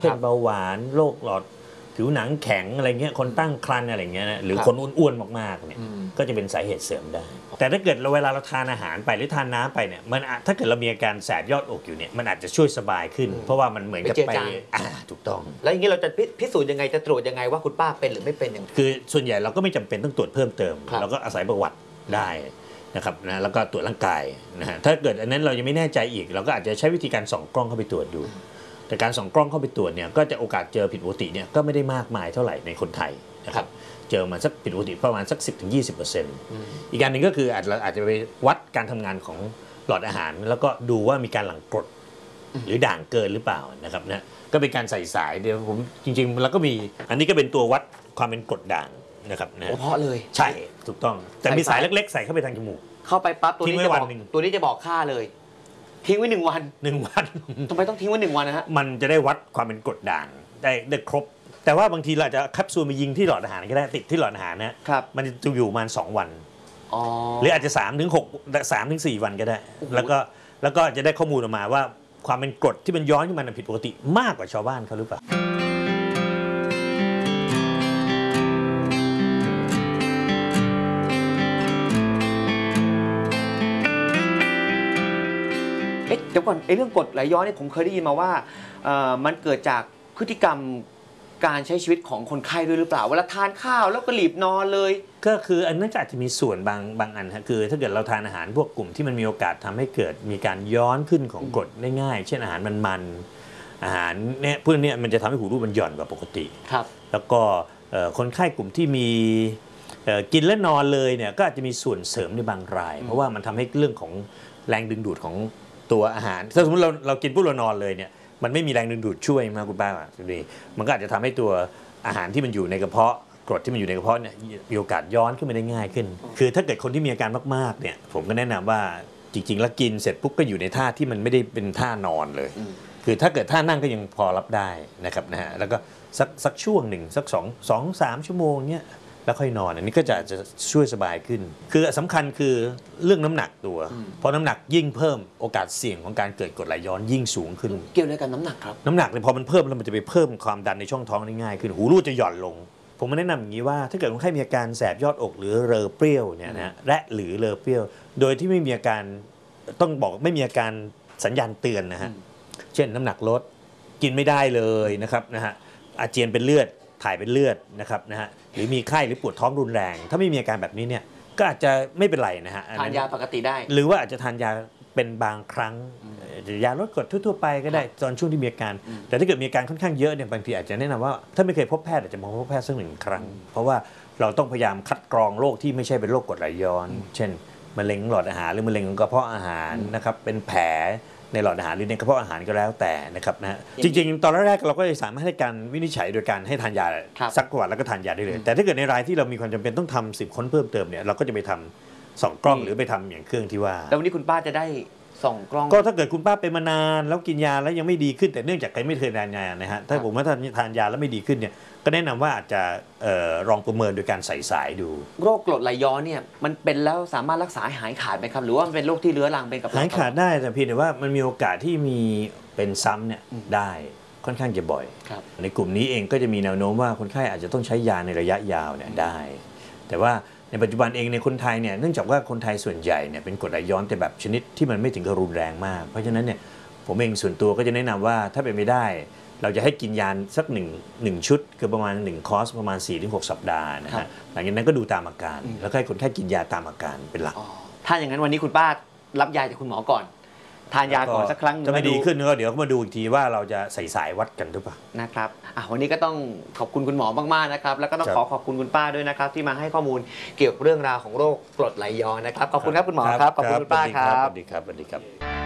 เช่นเบาหวานโรคหลอดผิวหนังแข็งอะไรเงี้ยคนตั้งครรภ์อะไรเงี้ยนะหรือคนอ้วนๆมากๆเนี่ยก็จะเป็นสาเหตุเสริมได้แต่ถ้าเกิดเวลาเราทานอาหารไปหรือทานน้ำไปเนี่ยมันถ้าเกิดเรามีอาการแสบยอดอกอยู่เนี่ยมันอาจจะช่วยสบายขึ้นเพราะว่ามันเหมือนกับไปถูกต้องแล้วอย่างนี้เราจะพิสูจน์ยังไงจะตรวจยังไงว่าคุณป้าเป็นหรือไม่เป็นอย่างคือส่วนใหญ่เราก็ไม่จำเป็นต้องตรวจเพิ่มเติมเราก็อาศัยประวัติได้นะครับนะแล้วก็ตรวจร่างกายนะฮะถ้าเกิดอันนั้นเรายังไม่แน่ใจอีกเราก็อาจจะใช้วิธีการส่องกล้องเข้าไปตรวจดูแต่การส่องกล้องเข้าไปตรวจเนี่ยก็จะโอกาสเจอผิดปกติเนี่ยก็ไม่ได้มากมายเท่าไหร่ในคนไทยนะครับเจอมาสักผิดปกติประมาณสัก 10-20%อีกการหนึ่งก็คืออาจจะไปวัดการทำงานของหลอดอาหารแล้วก็ดูว่ามีการหลั่งกรดหรือด่างเกินหรือเปล่านะครับนะก็เป็นการใส่สายเดี๋ยวผมจริงๆแล้วก็มีอันนี้ก็เป็นตัววัดความเป็นกรดด่างนะครับนะเพาะเลยใช่ถูกต้องแต่มีสายเล็กๆใส่เข้าไปทางจมูกเข้าไปปั๊บตัวนี้จะบอกค่าเลยทิ้งไว้1 วันทำไมต้องทิ้งไว้1 วันนะฮะมันจะได้วัดความเป็นกรดด่างได้ครบแต่ว่าบางทีเราจะแคปซูลมายิงที่หลอดอาหารก็ได้ติดที่หลอดอาหารนะครับมันจะอยู่ประมาณ2 วันหรืออาจจะ3-4 วันก็ได้แล้วก็จะได้ข้อมูลออกมาว่าความเป็นกรดที่มันย้อนขึ้นมาผิดปกติมากกว่าชาวบ้านเขาหรือเปล่าเดี๋ยวก่อนเรื่องกรดไหลย้อนนี่ผมเคยได้ยินมาว่ามันเกิดจากพฤติกรรมการใช้ชีวิตของคนไข้ด้วยหรือเปล่าเวลาทานข้าวแล้วก็หลับนอนเลยก็คืออันนั้นอาจจะมีส่วนบางอันฮะคือถ้าเกิดเราทานอาหารพวกกลุ่มที่มันมีโอกาสทำให้เกิดมีการย้อนขึ้นของกรดได้ง่ายเช่นอาหารมันอาหารเนี่ยพวกนี้มันจะทำให้หูรูดมันหย่อนกว่าปกติครับแล้วก็คนไข้กลุ่มที่มีกินและนอนเลยเนี่ยก็อาจจะมีส่วนเสริมในบางรายเพราะว่ามันทำให้เรื่องของแรงดึงดูดของตัวอาหารถ้าสมมติเรากินปุ๊บเรานอนเลยเนี่ยมันไม่มีแรงดึงดูดช่วยมาคุณป้าดีมันก็อาจจะทำให้ตัวอาหารที่มันอยู่ในกระเพาะกรดที่มันอยู่ในกระเพาะเนี่ยมีโอกาสย้อนขึ้นมาได้ง่ายขึ้นคือถ้าเกิดคนที่มีอาการมากๆเนี่ยผมก็แนะนำว่าจริงๆแล้วกินเสร็จปุ๊บก็อยู่ในท่าที่มันไม่ได้เป็นท่านอนเลยคือถ้าเกิดท่านั่งก็ยังพอรับได้นะครับนะฮะแล้วก็สักช่วงหนึ่งสัก2-3 ชั่วโมงเนี่ยแล้วค่อยนอนอันนี้ก็จะช่วยสบายขึ้นคือสำคัญคือเรื่องน้ำหนักตัวเพราะน้ำหนักยิ่งเพิ่มโอกาสเสี่ยงของการเกิดกรดไหลย้อนยิ่งสูงขึ้นเกี่ยวอะไรกับน้ำหนักครับน้ำหนักเนี่ยพอมันเพิ่มแล้วมันจะไปเพิ่มความดันในช่องท้องได้ง่ายขึ้นหูรูดจะหย่อนลงผมแนะนำอย่างนี้ว่าถ้าเกิดคนไข้มีอาการแสบยอดอกหรือเรอเปรี้ยวเนี่ยนะและหรือเรอเปรี้ยวโดยที่ไม่มีอาการต้องบอกไม่มีอาการสัญญาณเตือนนะฮะเช่นน้ำหนักลดกินไม่ได้เลยนะครับนะฮะอาเจียนเป็นเลือดถ่ายเป็นเลือดนะครับนะฮะหรือมีไข้หรือปวดท้องรุนแรงถ้าไม่มีอาการแบบนี้เนี่ยก็อาจจะไม่เป็นไรนะฮะทานยาปกติได้หรือว่าอาจจะทานยาเป็นบางครั้งยาลดกรดทั่วๆไปก็ได้ตอนช่วงที่มีอาการแต่ถ้าเกิดมีอาการค่อนข้างเยอะเนี่ยบางทีอาจจะแนะนำว่าถ้าไม่เคยพบแพทย์อาจจะมาพบแพทย์สัก1 ครั้งเพราะว่าเราต้องพยายามคัดกรองโรคที่ไม่ใช่เป็นโรคกรดไหลย้อนเช่นมะเร็งหลอดอาหารหรือมะเร็งกระเพาะอาหารนะครับเป็นแผลในหลอดอาหารหรือในกระเพาะอาหารก็แล้วแต่นะครับนะจริงๆตอนแรกๆเราก็จะสามารถให้การวินิจฉัยโดยการให้ทานยาซักประวัติแล้วก็ทานยาได้เลยแต่ถ้าเกิดในรายที่เรามีความจำเป็นต้องทำ10 ค้นเพิ่มเติมเนี่ยเราก็จะไปทำ2 กล้องหรือไปทำอย่างเครื่องที่ว่าแล้ววันนี้คุณป้าจะได้2 กล้องก็ถ้าเกิดคุณป้าเป็นมานานแล้วกินยาแล้วยังไม่ดีขึ้นแต่เนื่องจากใครไม่เคยทานยานะฮะถ้าผมว่าทานยาแล้วไม่ดีขึ้นเนี่ยก็แนะนำว่าอาจจะลองประเมินโดยการใส่สายดูโรคกรดไหลย้อนเนี่ยมันเป็นแล้วสามารถรักษาหายขาดไหมครับหรือว่ามันเป็นโรคที่เรื้อรังเป็นกับหายขาดได้แต่เพียงแต่ว่ามันมีโอกาสที่มีเป็นซ้ำเนี่ยได้ค่อนข้างจะบ่อยในกลุ่มนี้เองก็จะมีแนวโน้มว่าคนไข้อาจจะต้องใช้ยาในระยะยาวเนี่ยได้แต่ว่าในปัจจุบันเองในคนไทยเนี่ยเนื่องจากว่าคนไทยส่วนใหญ่เนี่ยเป็นกรดไหลย้อนแต่แบบชนิดที่มันไม่ถึงกับรุนแรงมากเพราะฉะนั้นเนี่ยผมเองส่วนตัวก็จะแนะนำว่าถ้าเป็นไม่ได้เราจะให้กินยาสัก1 ชุดคือประมาณ1 คอร์สประมาณ4-6 สัปดาห์นะฮะหลังจากนั้นก็ดูตามอาการแล้วให้คนไข้กินยาตามอาการเป็นหลักถ้าอย่างนั้นวันนี้คุณป้ารับยาจากคุณหมอก่อนทานยาก่อนสักครั้งจะไม่ดีขึ้นก็เดี๋ยวมาดูอีกทีว่าเราจะใส่สายวัดกันหรือเปล่านะครับวันนี้ก็ต้องขอบคุณคุณหมอมากๆนะครับแล้วก็ต้องขอบคุณคุณป้าด้วยนะครับที่มาให้ข้อมูลเกี่ยวกับเรื่องราวของโรคกรดไหลย้อนนะครับขอบคุณครับคุณหมอครับขอบคุณคุณป้าครับสวัสดีครับ